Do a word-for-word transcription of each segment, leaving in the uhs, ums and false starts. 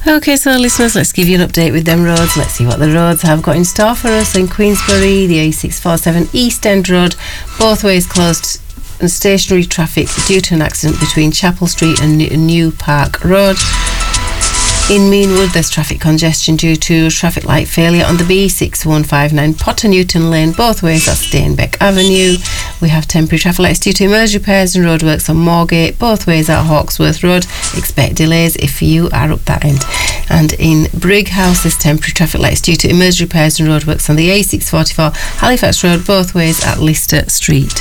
Okay, so listeners, let's give you an update with them roads. Let's see what the roads have got in store for us. In Queensbury, the A six forty-seven East End Road, both ways closed and stationary traffic due to an accident between Chapel Street and New Park Road. In Meanwood, there's traffic congestion due to traffic light failure on the B six one five nine Potter Newton Lane, both ways at Steinbeck Avenue. We have temporary traffic lights due to emergency repairs and roadworks on Moorgate, both ways at Hawksworth Road. Expect delays if you are up that end. And in Brighouse, there's temporary traffic lights due to emergency repairs and roadworks on the A six forty-four Halifax Road, both ways at Lister Street.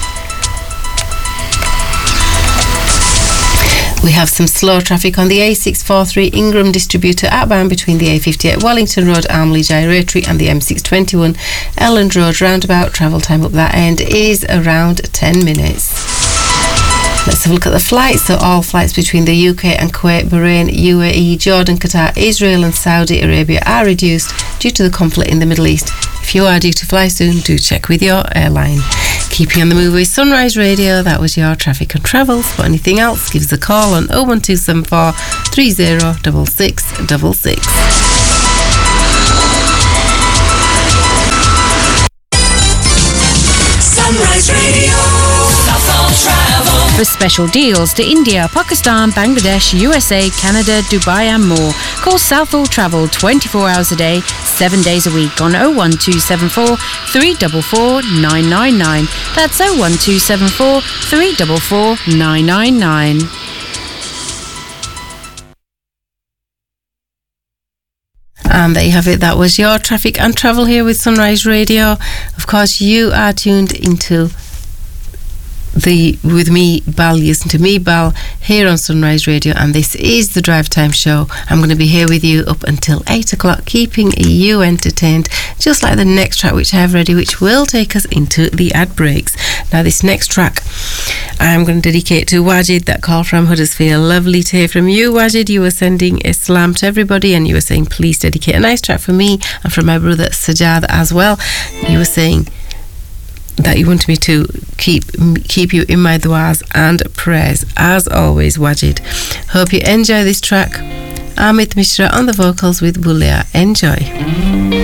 We have some slow traffic on the A six forty-three Ingram Distributor outbound between the A fifty-eight Wellington Road, Armley Gyratory and the M six twenty-one Elland Road roundabout. Travel time up that end is around ten minutes. Let's have a look at the flights. So all flights between the U K and Kuwait, Bahrain, U A E, Jordan, Qatar, Israel and Saudi Arabia are reduced due to the conflict in the Middle East. If you are due to fly soon, do check with your airline. Keeping on the move with Sunrise Radio, that was your traffic and travels. For anything else, give us a call on oh one two seven four, three oh six six six six. Sunrise Radio, Southall Travel. For special deals to India, Pakistan, Bangladesh, U S A, Canada, Dubai and more, call Southall Travel twenty-four hours a day, seven days a week on oh one two seven four, three four four, nine nine nine. That's oh one two seven four, three four four, nine nine nine. And there you have it. That was your traffic and travel here with Sunrise Radio. Of course, you are tuned into the with me, Bal. You listen to me, Bal, here on Sunrise Radio, and this is the Drive Time Show. I'm going to be here with you up until eight o'clock, keeping you entertained, just like the next track which I have ready, which will take us into the ad breaks. Now, this next track I'm going to dedicate to Wajid, that call from Huddersfield. Lovely to hear from you, Wajid. You were sending a salam to everybody, and you were saying please dedicate a nice track for me and for my brother Sajjad as well. You were saying that you want me to keep keep you in my du'as and prayers. As always, Wajid. Hope you enjoy this track. Amit Mishra on the vocals with Bulia. Enjoy.